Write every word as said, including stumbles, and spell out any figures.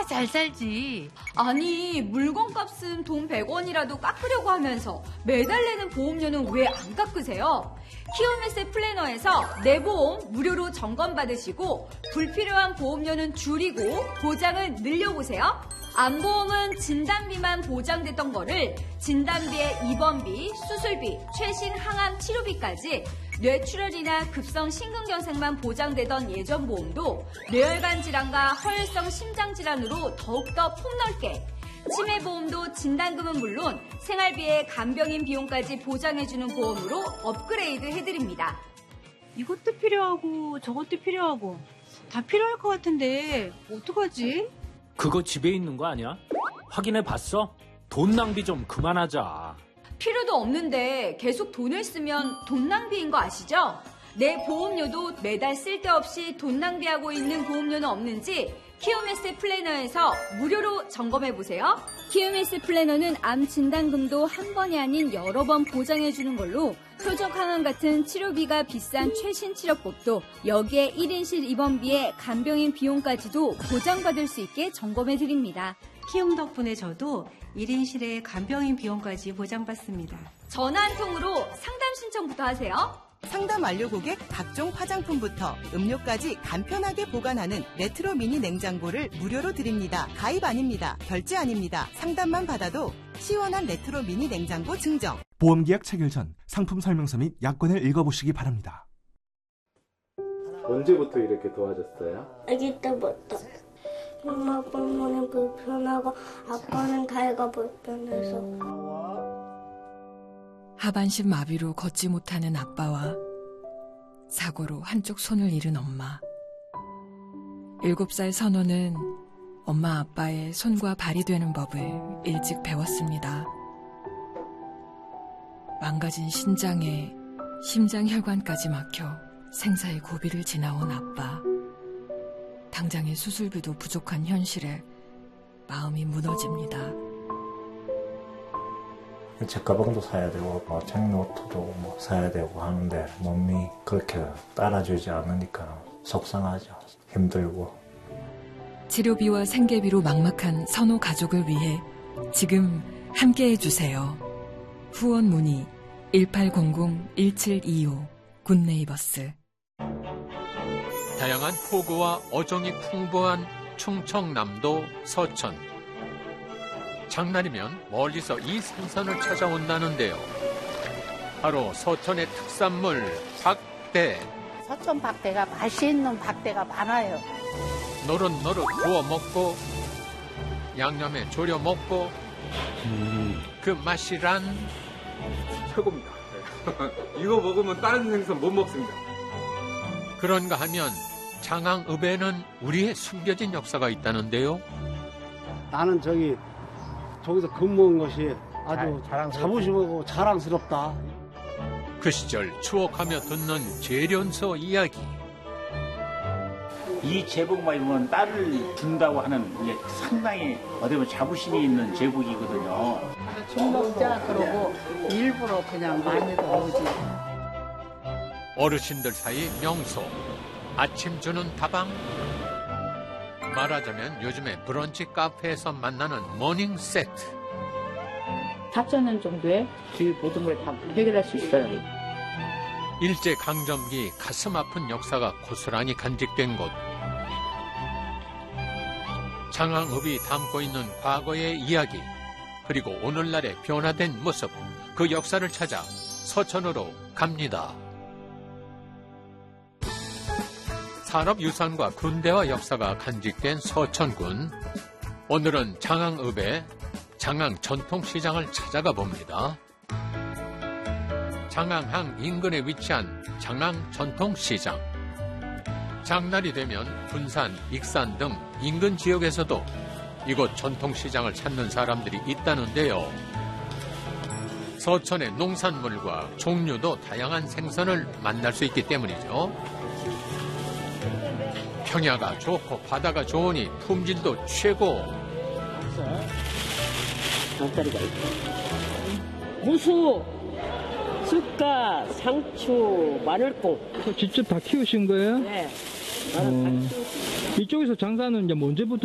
얼마나 잘 살지. 아니, 물건값은 돈 백 원이라도 깎으려고 하면서 매달 내는 보험료는 왜 안 깎으세요? 키움에셋 플래너에서 내 보험 무료로 점검받으시고 불필요한 보험료는 줄이고 보장을 늘려보세요. 암보험은 진단비만 보장됐던 거를 진단비에 입원비, 수술비, 최신 항암 치료비까지 뇌출혈이나 급성 심근경색만 보장되던 예전 보험도 뇌혈관 질환과 허혈성 심장 질환으로 더욱더 폭넓게, 치매보험도 진단금은 물론 생활비에 간병인 비용까지 보장해주는 보험으로 업그레이드 해드립니다. 이것도 필요하고 저것도 필요하고 다 필요할 것 같은데 어떡하지? 그거 집에 있는 거 아니야? 확인해 봤어? 돈 낭비 좀 그만하자. 필요도 없는데 계속 돈을 쓰면 돈 낭비인 거 아시죠? 내 보험료도 매달 쓸데없이 돈 낭비하고 있는 보험료는 없는지 키움에셋 플래너에서 무료로 점검해보세요. 키움에셋 플래너는 암 진단금도 한 번이 아닌 여러 번 보장해주는 걸로 표적 항암 같은 치료비가 비싼 최신 치료법도 여기에 일 인실 입원비에 간병인 비용까지도 보장받을 수 있게 점검해드립니다. 키움 덕분에 저도 일 인실에 간병인 비용까지 보장받습니다. 전화 한 통으로 상담 신청부터 하세요. 상담 완료 고객 각종 화장품부터 음료까지 간편하게 보관하는 레트로 미니 냉장고를 무료로 드립니다. 가입 아닙니다. 결제 아닙니다. 상담만 받아도 시원한 레트로 미니 냉장고 증정. 보험계약 체결 전 상품 설명서 및 약관을 읽어보시기 바랍니다. 언제부터 이렇게 도와줬어요? 아기 때부터. 엄마 때문에 불편하고 아빠는 다이가 불편해서. 하반신 마비로 걷지 못하는 아빠와 사고로 한쪽 손을 잃은 엄마. 일곱 살 선호는 엄마 아빠의 손과 발이 되는 법을 일찍 배웠습니다. 망가진 신장에 심장혈관까지 막혀 생사의 고비를 지나온 아빠. 당장의 수술비도 부족한 현실에 마음이 무너집니다. 제 가방도 사야 되고 뭐 책노트도 뭐 사야 되고 하는데 몸이 그렇게 따라주지 않으니까 속상하죠. 힘들고. 치료비와 생계비로 막막한 선호 가족을 위해 지금 함께해 주세요. 후원 문의 일팔공공 일칠이오 굿네이버스. 다양한 포구와 어종이 풍부한 충청남도 서천. 장날이면 멀리서 이 생선을 찾아온다는데요. 바로 서천의 특산물 박대. 서천 박대가 맛있는 박대가 많아요. 노릇노릇 구워 먹고 양념에 졸여 먹고 음. 그 맛이란 최고입니다. 이거 먹으면 다른 생선 못 먹습니다. 그런가 하면 장항읍에는 우리의 숨겨진 역사가 있다는데요. 나는 저기 저기서 근무한 것이 아주 자, 자부심하고 자랑스럽다. 그 시절 추억하며 듣는 재련서 이야기. 이 제복만 입으면 딸을 준다고 하는 게 상당히 어디 보면 자부심이 있는 제복이거든요. 죽 먹자 그러고 일부러 그냥 많이도 오지. 어르신들 사이 명소, 아침 주는 다방. 말하자면 요즘에 브런치 카페에서 만나는 모닝 세트. 사천 년 정도에 주위 모든 걸 다 해결할 수 있어요. 일제강점기 가슴 아픈 역사가 고스란히 간직된 곳. 장항읍이 담고 있는 과거의 이야기, 그리고 오늘날의 변화된 모습, 그 역사를 찾아 서천으로 갑니다. 산업유산과 군대와 역사가 간직된 서천군. 오늘은 장항읍의 장항 전통시장을 찾아가 봅니다. 장항항 인근에 위치한 장항 전통시장. 장날이 되면 군산, 익산 등 인근 지역에서도 이곳 전통시장을 찾는 사람들이 있다는데요. 서천의 농산물과 종류도 다양한 생선을 만날 수 있기 때문이죠. 평야가 좋고 바다가 좋으니 품질도 최고. 닭다리가 있고 무수, 쑥갓, 상추, 마늘콩. 직접 다 키우신 거예요? 네. 어, 이쪽에서 장사는 이제 언제부터